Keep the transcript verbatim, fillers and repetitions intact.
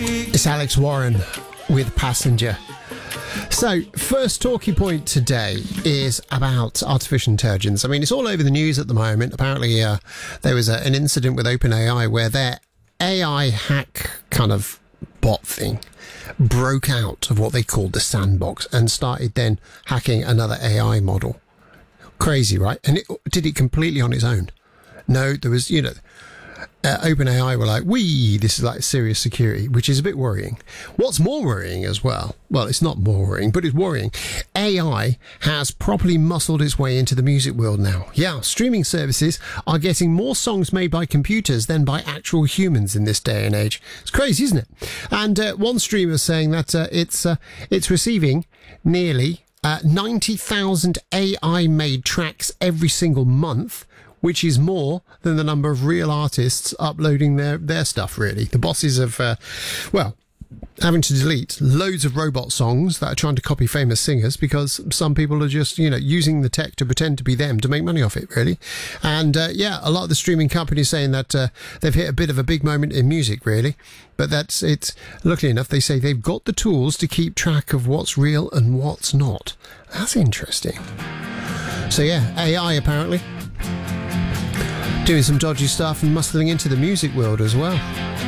It's Alex Warren with Passenger. So, first talking point today is about artificial intelligence. I mean, it's all over the news at the moment. Apparently, uh, there was a, an incident with OpenAI where their A I hack kind of bot thing broke out of what they called the sandbox and started then hacking another A I model. Crazy, right? And it did it completely on its own. No, there was, you know, uh, OpenAI were like, wee, this is like serious security, which is a bit worrying. What's more worrying as well, well, it's not more worrying, but it's worrying. A I has properly muscled its way into the music world now. Yeah, streaming services are getting more songs made by computers than by actual humans in this day and age. It's crazy, isn't it? And uh, one streamer saying that uh, it's uh, it's receiving nearly uh, ninety thousand A I-made tracks every single month, which is more than the number of real artists uploading their, their stuff, really. The bosses of, uh, well, having to delete loads of robot songs that are trying to copy famous singers because some people are just, you know, using the tech to pretend to be them to make money off it, really. And, uh, yeah, a lot of the streaming companies saying that uh, they've hit a bit of a big moment in music, really. But that's, it's, luckily enough, they say they've got the tools to keep track of what's real and what's not. That's interesting. So, yeah, A I, apparently doing some dodgy stuff and muscling into the music world as well.